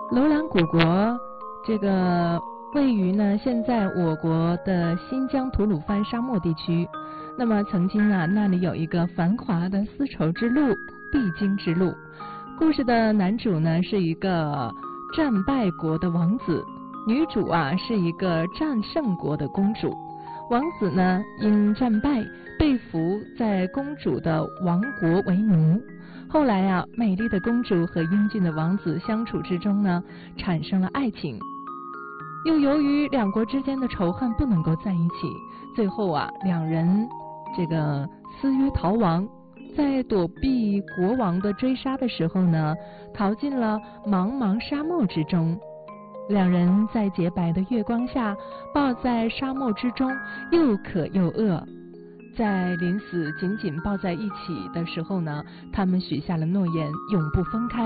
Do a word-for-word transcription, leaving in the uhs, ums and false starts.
楼兰古国这个位于呢现在我国的新疆吐鲁番沙漠地区。那么曾经啊，那里有一个繁华的丝绸之路必经之路。故事的男主呢是一个战败国的王子，女主啊是一个战胜国的公主。王子呢因战败被俘在公主的王国为奴。后来啊，美丽的公主和英俊的王子相处之中呢，产生了爱情。又由于两国之间的仇恨不能够在一起，最后啊，两人这个私约逃亡。在躲避国王的追杀的时候呢，逃进了茫茫沙漠之中。两人在洁白的月光下抱在沙漠之中，又渴又饿。在临死紧紧抱在一起的时候呢，他们许下了诺言，永不分开。